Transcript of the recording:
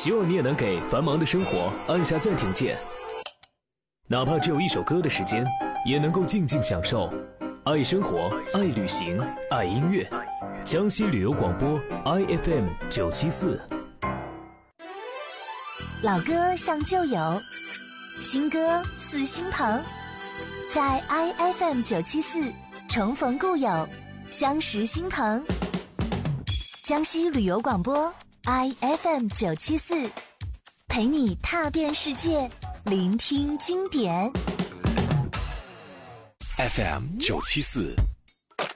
希望你也能给繁忙的生活按下暂停键，哪怕只有一首歌的时间，也能够静静享受。爱生活，爱旅行，爱音乐。江西旅游广播 IFM 974。 老歌像旧友，新歌似新朋，在 IFM 974重逢故友，相识新朋。江西旅游广播 IFM 974，陪你踏遍世界，聆听经典。 FM 974。